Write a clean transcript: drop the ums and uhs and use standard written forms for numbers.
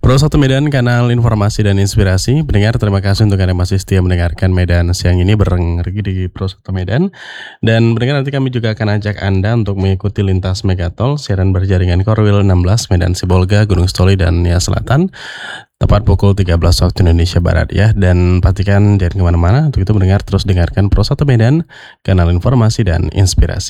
Pro 1 Medan, kanal informasi dan inspirasi. Pendengar, terima kasih untuk Anda masih setia mendengarkan Medan siang ini bareng Regi di Pro 1 Medan. Dan pendengar, nanti kami juga akan ajak Anda untuk mengikuti lintas Megatol, siaran berjaringan Korwil 16, Medan Sibolga, Gunung Sitoli, dan Nia Selatan. Tepat pukul 13 waktu Indonesia Barat ya. Dan pastikan jangan kemana-mana. Untuk itu pendengar terus dengarkan Pro 1 Medan, kanal informasi dan inspirasi.